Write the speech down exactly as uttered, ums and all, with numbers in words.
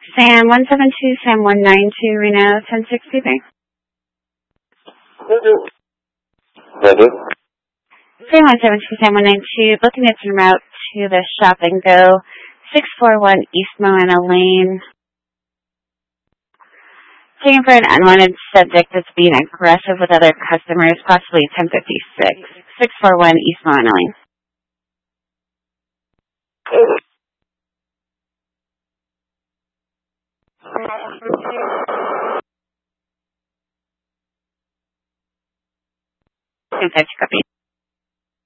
Sam one seven two, Sam one nine two, Reno ten sixty-three. Ready? Sam one seven two, Sam one nine two, booking its en route to the Shop and Go, six four one East Moana Lane. Checking for an unwanted subject that's being aggressive with other customers, possibly ten fifty-six, six four one East Moana Lane. Copy.